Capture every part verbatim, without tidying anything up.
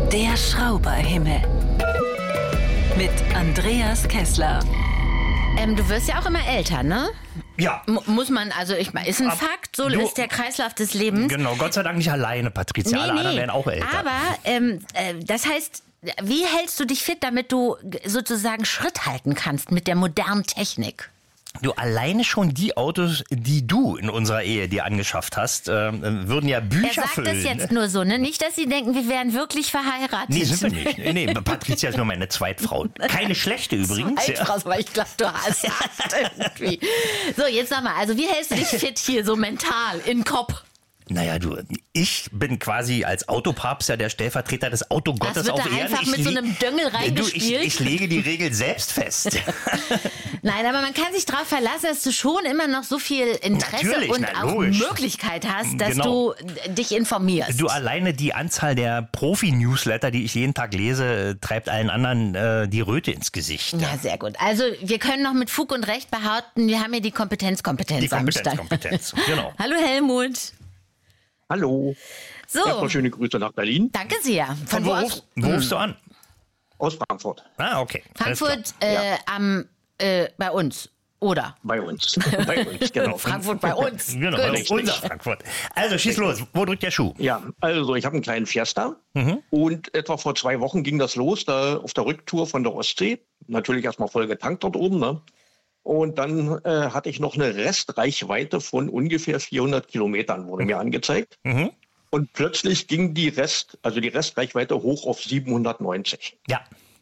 Der Schrauberhimmel. Mit Andreas Kessler. Ähm, du wirst ja auch immer älter, ne? Ja. M- muss man, also ich meine, ist ein Ab, Fakt, so du, ist der Kreislauf des Lebens. Genau, Gott sei Dank nicht alleine, Patricia. Nee, Alle nee. anderen werden auch älter. Aber ähm, äh, das heißt, wie hältst du dich fit, damit du sozusagen Schritt halten kannst mit der modernen Technik? Du, alleine schon die Autos, die du in unserer Ehe dir angeschafft hast, äh, würden ja Bücher Er sagt füllen. das jetzt nur so, ne? Nicht, dass sie denken, wir wären wirklich verheiratet. Nee, sind wir nicht. Nee, Patricia ist nur meine Zweitfrau. Keine schlechte übrigens. Zweitfrau, Ja. aber ich glaube, du hast irgendwie. So, jetzt sag mal, also wie hältst du dich fit hier so mental, in Kopf? Naja, du, ich bin quasi als Autopapst ja der Stellvertreter des Autogottes Das wird auf da Erden. einfach Ich mit so le- einem Döngel Du, ich, reingespielt. ich lege die Regel selbst fest. Nein, aber man kann sich darauf verlassen, dass du schon immer noch so viel Interesse Natürlich, und na, auch logisch. Möglichkeit hast, dass Genau. du dich informierst. Du, alleine die Anzahl der Profi-Newsletter, die ich jeden Tag lese, treibt allen anderen äh, die Röte ins Gesicht. Ja, sehr gut. Also wir können noch mit Fug und Recht behaupten, wir haben hier die Kompetenzkompetenz Die am Start. Kompetenz, Kompetenz, genau. Hallo Helmut. Hallo. So, Erstmal schöne Grüße nach Berlin, danke sehr. Von wo Wo aus? rufst, wo rufst du an? aus Frankfurt, Ah, okay. Alles klar. Frankfurt äh, am äh, bei uns. Oder? bei uns. bei uns, genau. Frankfurt bei uns. Genau, Gut. bei unser Frankfurt. Also schieß los, wo drückt der Schuh? Ja, also ich habe einen kleinen Fiesta und etwa vor zwei Wochen ging das los, da auf der Rücktour von der Ostsee. Natürlich erstmal voll getankt dort oben, ne? Und dann äh, hatte ich noch eine Restreichweite von ungefähr vierhundert Kilometern, wurde mir angezeigt. Mhm. Und plötzlich ging die Rest, also die Restreichweite hoch auf siebenhundertneunzig. Ja.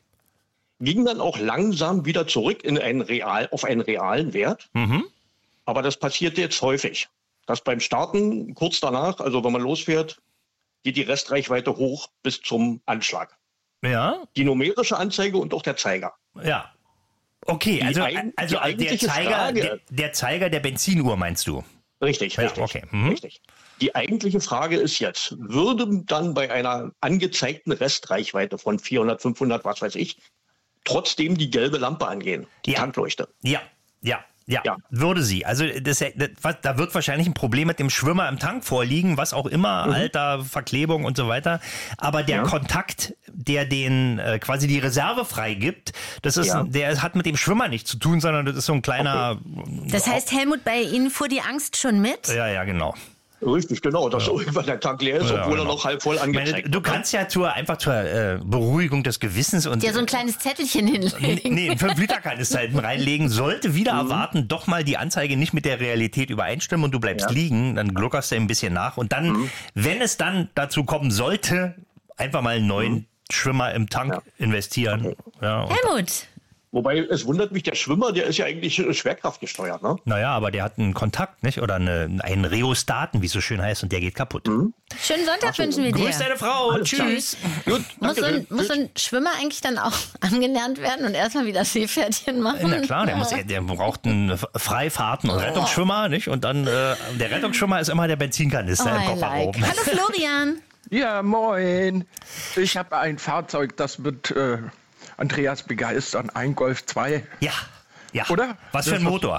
Ging dann auch langsam wieder zurück in einen real, auf einen realen Wert. Mhm. Aber das passiert jetzt häufig, dass beim Starten kurz danach, also wenn man losfährt, geht die Restreichweite hoch bis zum Anschlag. Ja, Die numerische Anzeige und auch der Zeiger. ja. Okay, also, eig- also die der, eigentliche Zeiger, Frage- der, der Zeiger der Benzinuhr meinst du? Richtig, Ja, richtig. okay. Mhm. richtig. Die eigentliche Frage ist jetzt, würde dann bei einer angezeigten Restreichweite von vierhundert, fünfhundert, was weiß ich, trotzdem die gelbe Lampe angehen, die Ja. Tankleuchte? Ja, ja, ja, Ja. würde sie. Also das, das, da wird wahrscheinlich ein Problem mit dem Schwimmer im Tank vorliegen, was auch immer, Alter, Verklebung und so weiter. Aber der Ja. Kontakt, der den äh, quasi die Reserve freigibt, das ist, Ja. der hat mit dem Schwimmer nichts zu tun, sondern das ist so ein kleiner. Das heißt, Helmut, bei Ihnen fuhr die Angst schon mit? Ja, ja, genau. Richtig, genau, dass irgendwann der Tank leer ist, Ja, obwohl genau. er noch halb voll Ich meine, angezeigt du wird. kannst ja zur, einfach zur äh, Beruhigung des Gewissens und Ja, so ein kleines Zettelchen hinlegen. Nee, einen fünf Liter Kanister hinten reinlegen, sollte wieder Mhm. erwarten, doch mal die Anzeige nicht mit der Realität übereinstimmen und du bleibst Ja. liegen, dann gluckerst du ein bisschen nach und dann, Mhm. wenn es dann dazu kommen sollte, einfach mal einen neuen Schwimmer im Tank Ja. investieren. Ja, und, Helmut. Wobei, es wundert mich, der Schwimmer, der ist ja eigentlich schwerkraftgesteuert, ne? naja, aber der hat einen Kontakt, nicht? Oder eine, einen Rheostaten, wie es so schön heißt, und der geht kaputt. Mhm. Schönen Sonntag wünschen wir dir. Grüß deine Frau, Alles klar. tschüss. Gut, Muss danke so, ein, schön. muss so ein Schwimmer eigentlich dann auch angelernt werden und erstmal wieder Seepferdchen machen? Na klar, der, muss, der braucht einen Freifahrten- und Rettungsschwimmer, nicht? Und dann, äh, der Rettungsschwimmer ist immer der Benzinkanister Oh, im I Kofferraum. like. Hallo Florian. Ja, moin. Ich habe ein Fahrzeug, das wird äh, Andreas begeistern. Ein Golf zwei. Ja, ja. Oder? Was für ein Das- Motor?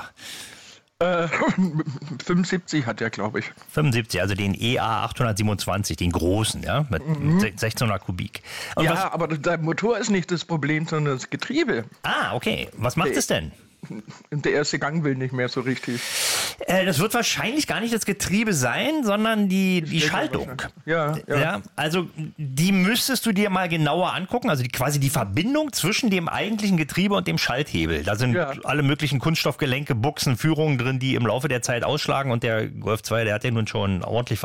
Äh, fünfundsiebzig hat er, glaube ich. fünfundsiebzig, also den E A achthundertsiebenundzwanzig, den großen, ja, mit se- sechzehnhundert Kubik. Und ja, was, aber der Motor ist nicht das Problem, sondern das Getriebe. ah, okay. Was macht es denn? Und der erste Gang will nicht mehr so richtig. Äh, das wird wahrscheinlich gar nicht das Getriebe sein, sondern die, die Schaltung. Ja, ja. Ja, also die müsstest du dir mal genauer angucken, also die, quasi die Verbindung zwischen dem eigentlichen Getriebe und dem Schalthebel. Da sind Ja. alle möglichen Kunststoffgelenke, Buchsen, Führungen drin, die im Laufe der Zeit ausschlagen und der Golf zwei, der hat ja nun schon ordentlich